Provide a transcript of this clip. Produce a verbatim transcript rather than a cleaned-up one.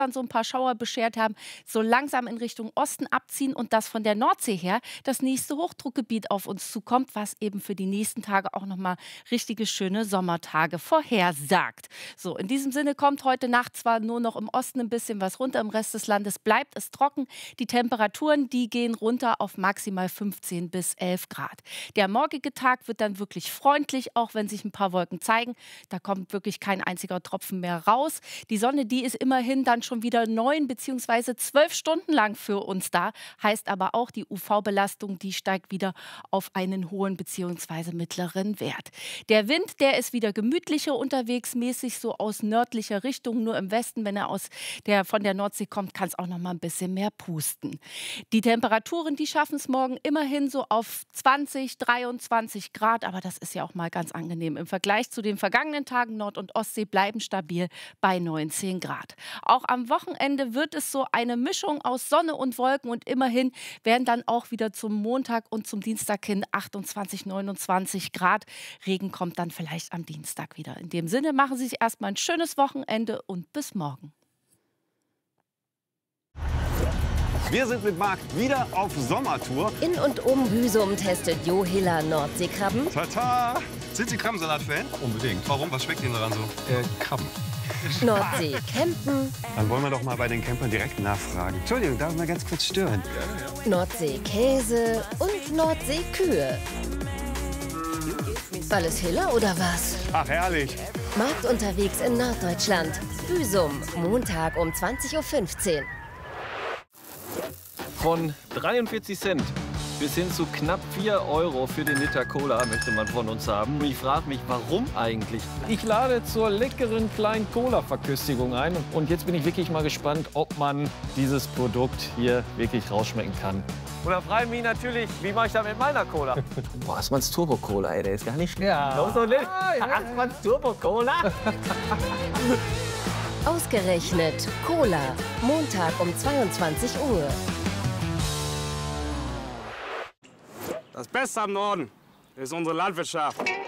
so ein paar Schauer beschert haben, so langsam in Richtung Osten abziehen und dass von der Nordsee her das nächste Hochdruckgebiet auf uns zukommt, was eben für die nächsten Tage auch noch mal richtige schöne Sommertage vorhersagt. So, in diesem Sinne kommt heute Nacht zwar nur noch im Osten ein bisschen was runter, im Rest des Landes bleibt es trocken. Die Temperaturen, die gehen runter auf maximal fünfzehn bis elf Grad. Der morgige Tag wird dann wirklich freundlich, auch wenn sich ein paar Wolken zeigen. Da kommt wirklich kein einziger Tropfen mehr raus. Die Sonne, die ist immerhin dann schon wieder neun bzw. zwölf Stunden lang für uns da. Heißt aber auch, die U V-Belastung, die steigt wieder auf einen hohen bzw. mittleren Wert. Der Wind, der ist wieder gemütlicher unterwegs, mäßig so aus nördlicher Richtung. Nur im Westen, wenn er aus der, von der Nordsee kommt, kann es auch noch mal ein bisschen mehr pusten. Die Temperaturen, die schaffen es morgen immerhin so auf zwanzig, dreiundzwanzig Grad. Aber das ist ja auch mal ganz angenehm. Im Vergleich zu den vergangenen Tagen Nord- und Ostsee bleiben stabil bei neunzehn Grad. Auch am Wochenende wird es so eine Mischung aus Sonne und Wolken und immerhin werden dann auch wieder zum Montag und zum Dienstag hin achtundzwanzig, neunundzwanzig Grad. Regen kommt dann vielleicht am Dienstag wieder. In dem Sinne machen Sie sich erstmal ein schönes Wochenende und bis morgen. Wir sind mit Marc wieder auf Sommertour. In und um Büsum testet Jo Hiller Nordseekrabben. Tata! Sind Sie Krabbensalat-Fan? Unbedingt. Warum? Was schmeckt Ihnen daran so? Äh, Krabben. Nordsee campen. Dann wollen wir doch mal bei den Campern direkt nachfragen. Entschuldigung, darf ich mal ganz kurz stören? Ja, ja. Nordsee Käse und Nordsee Kühe. Alles Hiller oder was? Ach, herrlich. Markt unterwegs in Norddeutschland. Büsum, Montag um zwanzig Uhr fünfzehn. Von dreiundvierzig Cent bis hin zu knapp vier Euro für den Liter Cola möchte man von uns haben. Ich frage mich, warum eigentlich? Ich lade zur leckeren kleinen Cola-Verköstigung ein. Und jetzt bin ich wirklich mal gespannt, ob man dieses Produkt hier wirklich rausschmecken kann. Und da frage ich mich natürlich, wie mache ich das mit meiner Cola? Boah, Assmanns Turbo Cola, ey, der ist gar nicht schlecht. Ja. Los und nicht. Ah, ja. Assmanns Turbo Cola. Ausgerechnet Cola, Montag um zweiundzwanzig Uhr. Das Beste am Norden ist unsere Landwirtschaft.